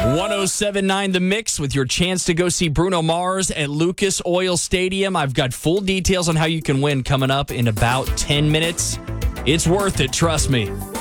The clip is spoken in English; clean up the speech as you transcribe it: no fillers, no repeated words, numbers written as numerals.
107.9 The Mix with your chance to go see Bruno Mars at Lucas Oil Stadium. I've got full details on how you can win coming up in about 10 minutes. It's worth it, trust me.